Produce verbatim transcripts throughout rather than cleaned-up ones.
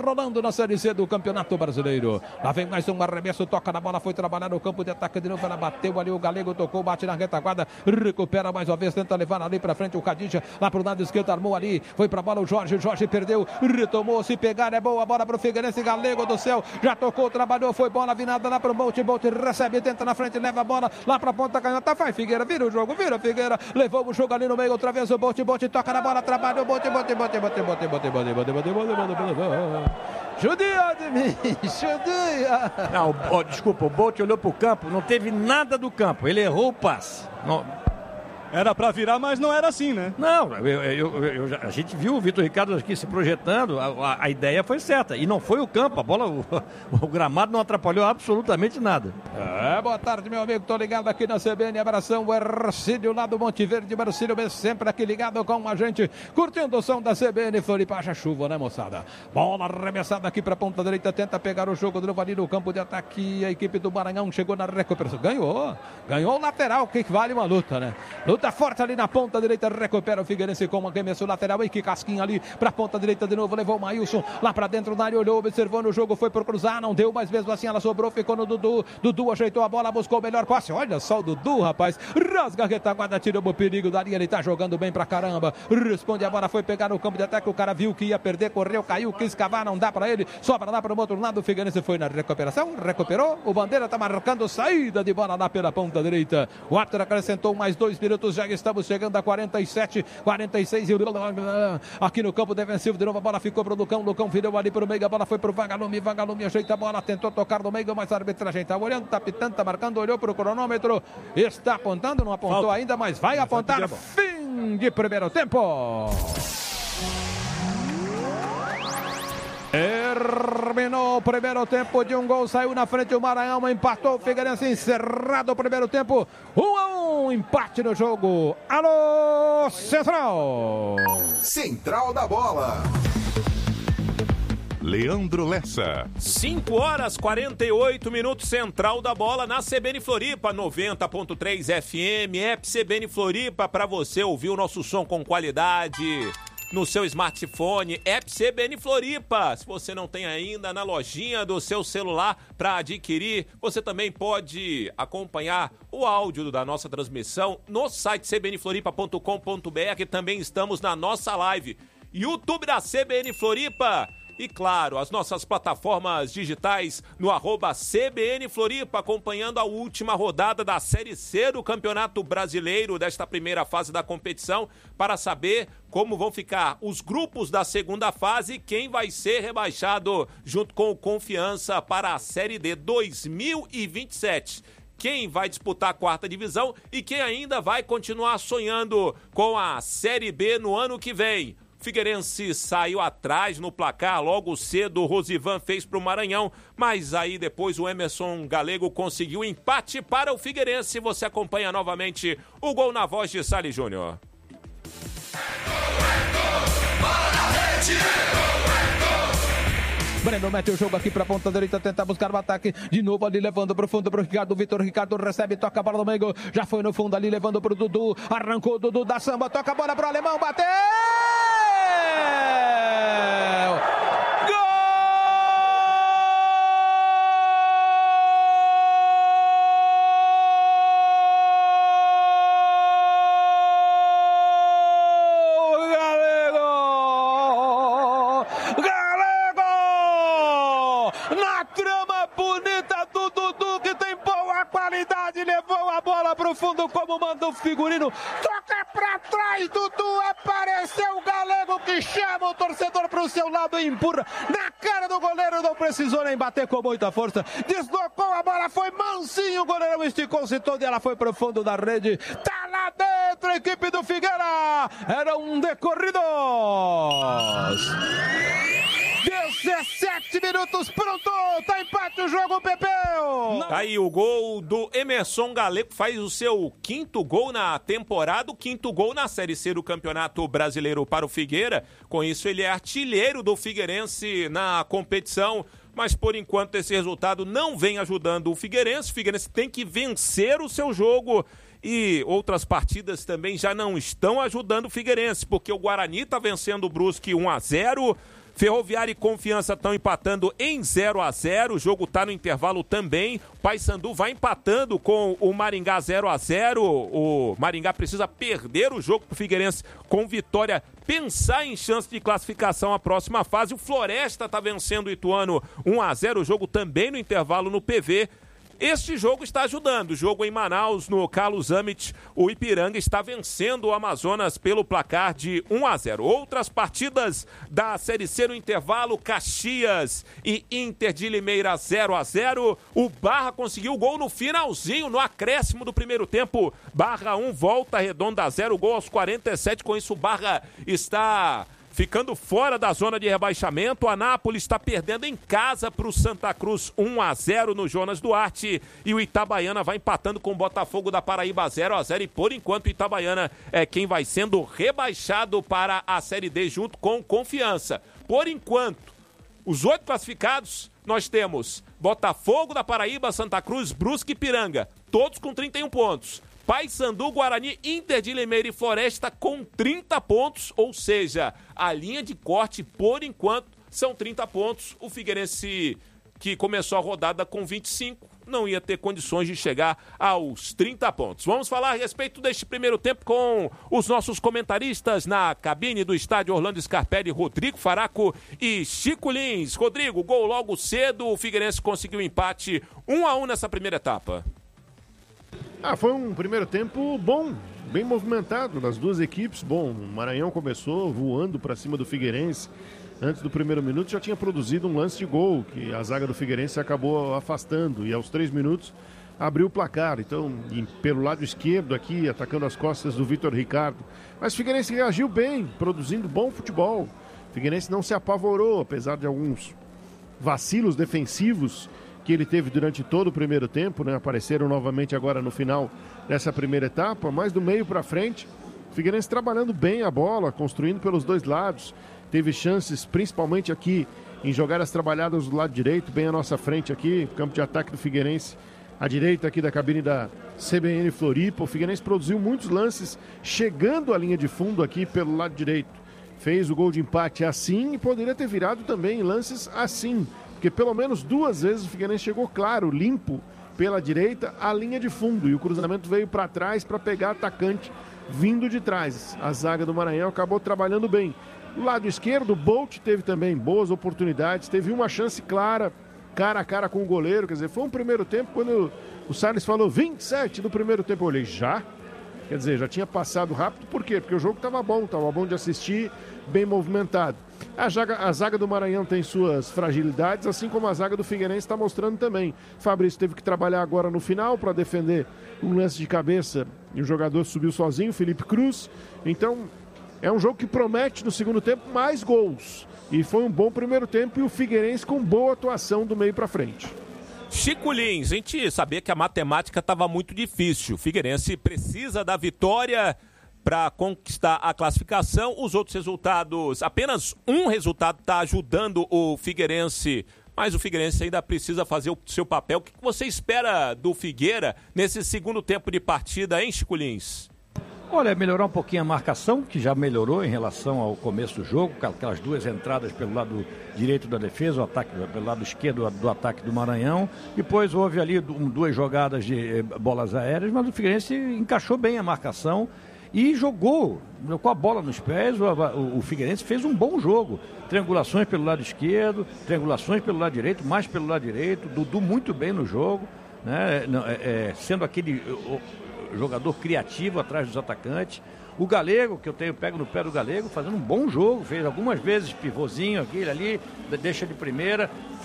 rolando na Série C do Campeonato Brasileiro. Lá vem mais um arremesso, toca na bola, foi trabalhar no campo de ataque de novo, ela bateu ali, o Galego tocou, bate na retaguarda, recupera mais uma vez, tenta levar ali pra frente o Cadinha, lá pro lado esquerdo, armou ali, foi pra bola o Jorge, o Jorge perdeu, retomou, se pegar é boa, bola pro Figueirense, Galego do céu, já tocou, trabalhou, foi bola vinada lá pro Bolt, Bolt recebe, tenta na frente, leva a bola lá pra ponta canhota, vai Figueira, vira o jogo, vira Figueira, levou o jogo ali no meio, outra vez o Bolt, Bolt toca na bola, trabalhou, Bolt, Bolt, Bolt, Bolt, Bolt, Bolt, Bolt, Bolt, Bolt, Bolt, Bolt, Bolt, judia de mim, judia. Não, oh, desculpa, o Bolt olhou pro campo, não teve nada do campo, ele errou o passe. Não. Era pra virar, mas não era assim, né? Não, eu, eu, eu, eu, a gente viu o Vitor Ricardo aqui se projetando, a, a, a ideia foi certa. E não foi o campo, a bola, o, o gramado não atrapalhou absolutamente nada. É, boa tarde, meu amigo, tô ligado aqui na C B N, abração, o Ercílio lá do Monte Verde, Marcílio B, sempre aqui ligado com a gente, curtindo o som da C B N, Floripa, haja chuva, né, moçada? Bola arremessada aqui pra ponta direita, tenta pegar o jogo de novo ali no campo de ataque, a equipe do Maranhão chegou na recuperação, ganhou, ganhou o lateral, que vale uma luta, né? Luta forte ali na ponta direita, recupera o Figueirense com uma arremesso lateral, e que casquinha ali pra ponta direita de novo, levou o Maílson lá pra dentro na área, olhou, observando o jogo, foi pro cruzar, não deu, mas mesmo assim ela sobrou, ficou no Dudu, Dudu ajeitou a bola, buscou o melhor passe, olha só o Dudu, rapaz, rasga a retaguarda, tirou o perigo dali, ele tá jogando bem pra caramba, responde a bola, foi pegar no campo de ataque, o cara viu que ia perder, correu, caiu, quis cavar, não dá pra ele, sobra lá pro outro lado, o Figueirense foi na recuperação, recuperou, o Bandeira tá marcando saída de bola lá pela ponta direita, o árbitro acrescentou mais dois minutos, já está Estamos chegando a quarenta e sete, quarenta e seis e aqui no campo defensivo de novo, a bola ficou pro Lucão, Lucão virou ali pro meio, a bola foi pro Vagalume, Vagalume ajeita a bola, tentou tocar no meio, mas a arbitragem tá olhando, tá pitando, tá marcando, olhou pro cronômetro, está apontando, não apontou Falta. ainda, mas vai mas apontar, fim de primeiro tempo. Terminou o primeiro tempo de um gol, saiu na frente o Maranhão, empatou o Figueirense, encerrado o primeiro tempo, um a um, empate no jogo. Alô, Central! Central da Bola. Leandro Lessa. cinco horas e quarenta e oito minutos, Central da Bola na C B N Floripa, noventa ponto três F M, app C B N Floripa, para você ouvir o nosso som com qualidade no seu smartphone, app C B N Floripa. Se você não tem ainda, na lojinha do seu celular para adquirir, você também pode acompanhar o áudio da nossa transmissão no site c b n floripa ponto com ponto b r. Também estamos na nossa live YouTube da C B N Floripa. E claro, as nossas plataformas digitais no arroba C B N Floripa, acompanhando a última rodada da Série C do Campeonato Brasileiro, desta primeira fase da competição, para saber como vão ficar os grupos da segunda fase e quem vai ser rebaixado junto com o Confiança para a Série D dois mil e vinte e sete. Quem vai disputar a quarta divisão e quem ainda vai continuar sonhando com a Série B no ano que vem. Figueirense saiu atrás no placar, logo cedo o Rosivan fez para o Maranhão, mas aí depois o Emerson Galego conseguiu empate para o Figueirense. Você acompanha novamente o gol na voz de Salles Júnior. Breno mete o jogo aqui pra ponta direita, tenta buscar o ataque, de novo ali levando pro fundo pro Ricardo, Vitor Ricardo recebe, toca a bola no meio, já foi no fundo ali levando pro Dudu, arrancou o Dudu da samba, toca a bola pro Alemão, bateu! Fundo como manda o figurino, toca pra trás, Dudu, apareceu o Galego que chama o torcedor pro seu lado e empurra na cara do goleiro, não precisou nem bater com muita força, deslocou a bola, foi mansinho, o goleirão esticou-se todo e ela foi pro fundo da rede, tá lá dentro a equipe do Figueira, eram decorridos dezessete minutos, pronto, tá empate o jogo, Pepeu. Tá aí o gol do Emerson Galego, faz o seu quinto gol na temporada, o quinto gol na Série C do Campeonato Brasileiro para o Figueira. Com isso ele é artilheiro do Figueirense na competição, mas por enquanto esse resultado não vem ajudando o Figueirense. O Figueirense tem que vencer o seu jogo e outras partidas também já não estão ajudando o Figueirense, porque o Guarani tá vencendo o Brusque um a zero, Ferroviária e Confiança estão empatando em zero a zero. O jogo está no intervalo também. O Paysandu vai empatando com o Maringá zero a zero. O Maringá precisa perder o jogo para o Figueirense com vitória, pensar em chance de classificação à próxima fase. O Floresta está vencendo o Ituano um a zero. O jogo também no intervalo no P V. Este jogo está ajudando. O jogo em Manaus, no Carlos Amit, o Ipiranga está vencendo o Amazonas pelo placar de um a zero. Outras partidas da Série C no intervalo, Caxias e Inter de Limeira zero a zero. O Barra conseguiu o gol no finalzinho, no acréscimo do primeiro tempo. Barra um, Volta Redonda zero, gol aos quarenta e sete. Com isso, o Barra está ficando fora da zona de rebaixamento. O Anápolis está perdendo em casa para o Santa Cruz um a zero no Jonas Duarte. E o Itabaiana vai empatando com o Botafogo da Paraíba zero a zero. E por enquanto o Itabaiana é quem vai sendo rebaixado para a Série D junto com Confiança. Por enquanto, os oito classificados, nós temos Botafogo da Paraíba, Santa Cruz, Brusque e Ipiranga. Todos com trinta e um pontos. Paysandu, Guarani, Inter de Limeira e Floresta com trinta pontos, ou seja, a linha de corte, por enquanto, são trinta pontos. O Figueirense, que começou a rodada com vinte e cinco, não ia ter condições de chegar aos trinta pontos. Vamos falar a respeito deste primeiro tempo com os nossos comentaristas na cabine do estádio Orlando Scarpelli, Rodrigo Faraco e Chico Lins. Rodrigo, gol logo cedo, o Figueirense conseguiu empate um a um nessa primeira etapa. Ah, foi um primeiro tempo bom, bem movimentado das duas equipes. Bom, o Maranhão começou voando para cima do Figueirense. Antes do primeiro minuto já tinha produzido um lance de gol, que a zaga do Figueirense acabou afastando. E aos três minutos abriu o placar. Então, pelo lado esquerdo aqui, atacando as costas do Vitor Ricardo. Mas o Figueirense reagiu bem, produzindo bom futebol. O Figueirense não se apavorou, apesar de alguns vacilos defensivos que ele teve durante todo o primeiro tempo, né? Apareceram novamente agora no final dessa primeira etapa, mas do meio para frente, o Figueirense trabalhando bem a bola, construindo pelos dois lados, teve chances principalmente aqui em jogadas trabalhadas do lado direito, bem à nossa frente aqui, campo de ataque do Figueirense, à direita aqui da cabine da C B N Floripa. O Figueirense produziu muitos lances chegando à linha de fundo aqui pelo lado direito, fez o gol de empate assim e poderia ter virado também em lances assim, porque pelo menos duas vezes o Figueirense chegou claro, limpo, pela direita, a linha de fundo. E o cruzamento veio para trás para pegar atacante vindo de trás. A zaga do Maranhão acabou trabalhando bem. Do lado esquerdo, o Bolt teve também boas oportunidades. Teve uma chance clara, cara a cara com o goleiro. Quer dizer, foi um primeiro tempo, quando o Salles falou vinte e sete do primeiro tempo, eu olhei, já? Quer dizer, já tinha passado rápido. Por quê? Porque o jogo estava bom, estava bom de assistir, bem movimentado. A zaga, a zaga do Maranhão tem suas fragilidades, assim como a zaga do Figueirense está mostrando também. Fabrício teve que trabalhar agora no final para defender um lance de cabeça e o jogador subiu sozinho, Felipe Cruz. Então, é um jogo que promete no segundo tempo mais gols. E foi um bom primeiro tempo e o Figueirense com boa atuação do meio para frente. Chico Lins, a gente sabia que a matemática estava muito difícil. O Figueirense precisa da vitória para conquistar a classificação. Os outros resultados, apenas um resultado está ajudando o Figueirense, mas o Figueirense ainda precisa fazer o seu papel. O que você espera do Figueira nesse segundo tempo de partida, hein, Chico Lins? Olha, melhorar um pouquinho a marcação, que já melhorou em relação ao começo do jogo, aquelas duas entradas pelo lado direito da defesa, o ataque pelo lado esquerdo do ataque do Maranhão. Depois houve ali duas jogadas de bolas aéreas, mas o Figueirense encaixou bem a marcação e jogou com a bola nos pés. O, o, o Figueirense fez um bom jogo. Triangulações pelo lado esquerdo, triangulações pelo lado direito, mais pelo lado direito. Dudu muito bem no jogo, né? É, é, sendo aquele o, jogador criativo atrás dos atacantes. O Galego, que eu tenho pego no pé do Galego, fazendo um bom jogo. Fez algumas vezes pivôzinho, aquele ali, deixa de primeira.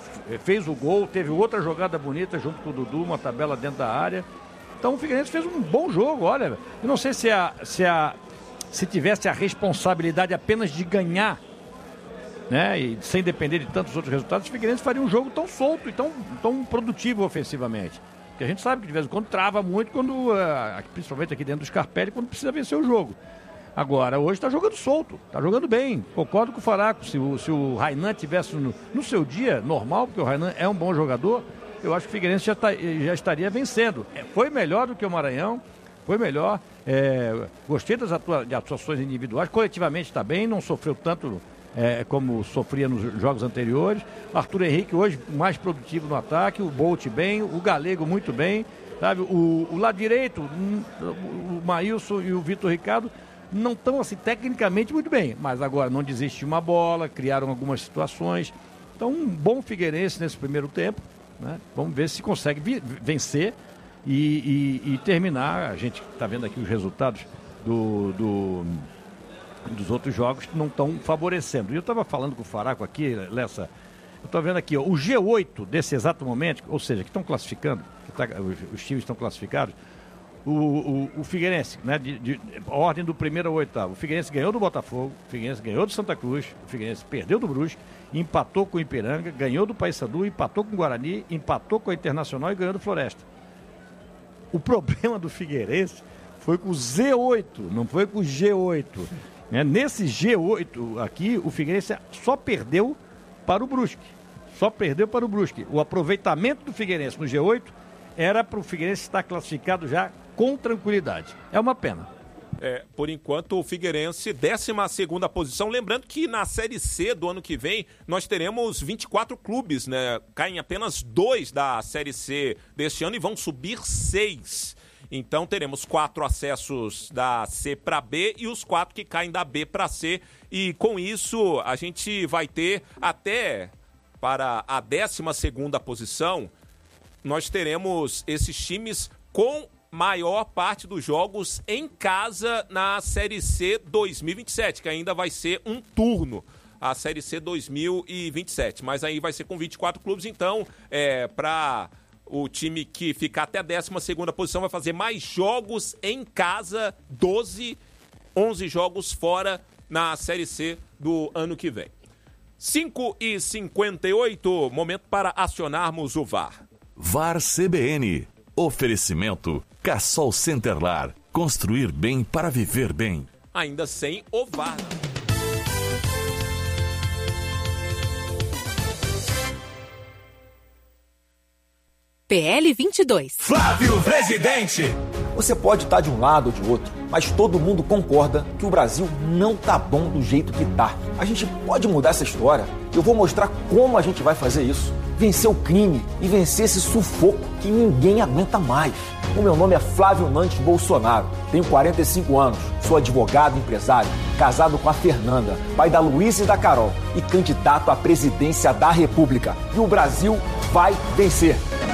Fez o gol, teve outra jogada bonita junto com o Dudu, uma tabela dentro da área. Então o Figueirense fez um bom jogo, olha. Eu não sei se, a, se, a, se tivesse a responsabilidade apenas de ganhar, né, e sem depender de tantos outros resultados, o Figueirense faria um jogo tão solto e tão, tão produtivo ofensivamente. Porque a gente sabe que de vez em quando trava muito, quando, uh, principalmente aqui dentro do Scarpelli, quando precisa vencer o jogo. Agora, hoje está jogando solto, está jogando bem. Concordo com o Faraco, se o, se o Rainan tivesse no, no seu dia normal, porque o Rainan é um bom jogador, eu acho que o Figueirense já, tá, já estaria vencendo. É, foi melhor do que o Maranhão, foi melhor. É, gostei das atua, de atuações individuais, coletivamente está bem, não sofreu tanto é, como sofria nos jogos anteriores. Arthur Henrique hoje mais produtivo no ataque, o Bolt bem, o Galego muito bem, sabe? O, o lado direito, o Maílson e o Vitor Ricardo não estão assim tecnicamente muito bem, mas agora não desiste de uma bola, criaram algumas situações. Então um bom Figueirense nesse primeiro tempo, né? Vamos ver se consegue vi- vencer e, e, e terminar. A gente está vendo aqui os resultados do, do, dos outros jogos que não estão favorecendo. E eu estava falando com o Faraco aqui, Lessa, eu estou vendo aqui, ó, o G oito desse exato momento, ou seja, que estão classificando, que tá, os, os times estão classificados, o, o, o Figueirense, né, de, de, ordem do primeiro ao oitavo, o Figueirense ganhou do Botafogo, o Figueirense ganhou do Santa Cruz, o Figueirense perdeu do Brusque, empatou com o Ipiranga, ganhou do Paysandu, empatou com o Guarani, empatou com a Internacional e ganhou do Floresta. O problema do Figueirense foi com o Z oito, não foi com o G oito. Né? Nesse G oito aqui, o Figueirense só perdeu para o Brusque. Só perdeu para o Brusque. O aproveitamento do Figueirense no G oito era para o Figueirense estar classificado já com tranquilidade. É uma pena. É, por enquanto, o Figueirense, décima segunda posição. Lembrando que na Série C do ano que vem, nós teremos vinte e quatro clubes, né? Caem apenas dois da Série C deste ano e vão subir seis. Então, teremos quatro acessos da C para B e os quatro que caem da B para C. E com isso, a gente vai ter até para a décima segunda posição, nós teremos esses times com maior parte dos jogos em casa na Série C dois mil e vinte e sete, que ainda vai ser um turno, a Série C dois mil e vinte e sete, mas aí vai ser com vinte e quatro clubes, então é, para o time que ficar até a décima segunda posição vai fazer mais jogos em casa, doze, onze jogos fora na Série C do ano que vem. cinco e cinquenta e oito, momento para acionarmos o V A R. V A R C B N. Oferecimento Cassol Centerlar. Construir bem para viver bem. Ainda sem o V A R. P L vinte e dois. Flávio Presidente. Você pode estar de um lado ou de outro, mas todo mundo concorda que o Brasil não tá bom do jeito que tá. A gente pode mudar essa história. Eu vou mostrar como a gente vai fazer isso. Vencer o crime e vencer esse sufoco que ninguém aguenta mais. O meu nome é Flávio Nantes Bolsonaro, tenho quarenta e cinco anos, sou advogado e empresário, casado com a Fernanda, pai da Luísa e da Carol e candidato à presidência da República. E o Brasil vai vencer.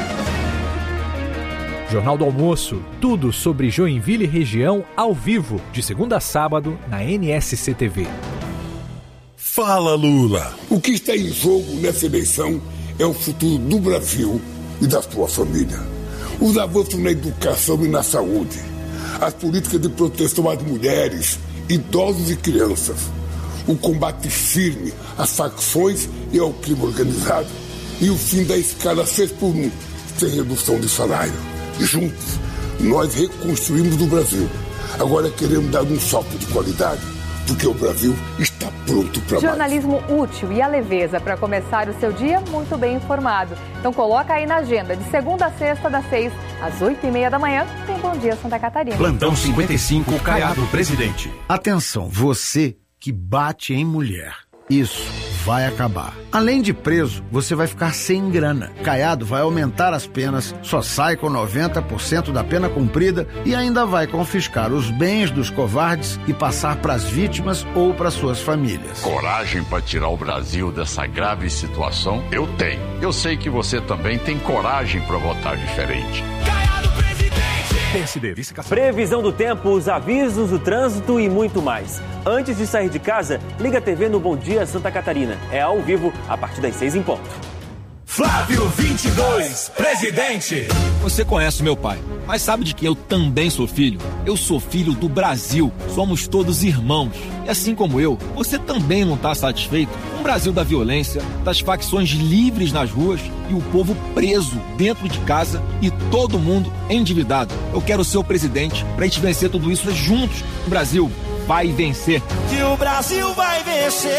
Jornal do Almoço, tudo sobre Joinville e região ao vivo, de segunda a sábado, na N S C T V. Fala, Lula! O que está em jogo nessa eleição é o futuro do Brasil e da sua família. Os avanços na educação e na saúde, as políticas de proteção às mulheres, idosos e crianças, o combate firme às facções e ao crime organizado e o fim da escala seis por um, sem redução de salário. Juntos, nós reconstruímos o Brasil. Agora queremos dar um salto de qualidade, porque o Brasil está pronto para mais. Jornalismo útil e a leveza para começar o seu dia muito bem informado. Então coloca aí na agenda, de segunda a sexta, das seis às oito e meia da manhã, tem Bom Dia Santa Catarina. Plantão cinquenta e cinco, Caiado Presidente. Atenção, você que bate em mulher. Isso vai acabar. Além de preso, você vai ficar sem grana. Caiado vai aumentar as penas, só sai com noventa por cento da pena cumprida e ainda vai confiscar os bens dos covardes e passar para as vítimas ou para suas famílias. Coragem para tirar o Brasil dessa grave situação? Eu tenho. Eu sei que você também tem coragem para votar diferente. P S D, vice-caçador. Previsão do tempo, os avisos do trânsito e muito mais. Antes de sair de casa, liga a T V no Bom Dia Santa Catarina. É ao vivo, a partir das seis em ponto. Flávio vinte e dois, Presidente. Você conhece meu pai, mas sabe de que eu também sou filho? Eu sou filho do Brasil. Somos todos irmãos. E assim como eu, você também não está satisfeito com o Brasil da violência, das facções livres nas ruas e o povo preso dentro de casa e todo mundo endividado. Eu quero ser o presidente para a gente vencer tudo isso juntos. O Brasil vai vencer. Que o Brasil vai vencer.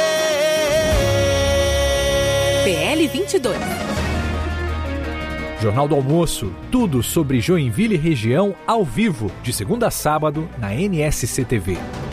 P L vinte e dois. Jornal do Almoço, tudo sobre Joinville e região ao vivo, de segunda a sábado, na N S C T V.